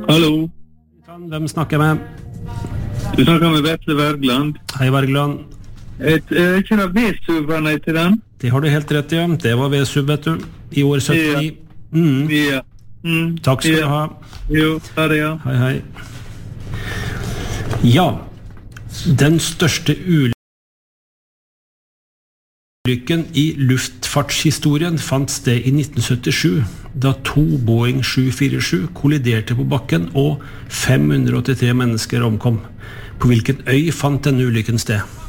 Hallo. Hvem snakker jeg med? Du snakker med Vetle Wergeland. Hei, Wergeland. Kjenner V-SUV-ene til den? Det har du helt rett i, ja. Det var V-SUV, vet du. I år 79. Ja. Takk skal du ha. Jo, ha det, ja. Hei, hei. Ja, den største ulykken i luftfartshistorien fant sted i 1977, da 2 Boeing 747 kolliderte på bakken og 583 mennesker omkom. På hvilken øy fant denne ulykken sted?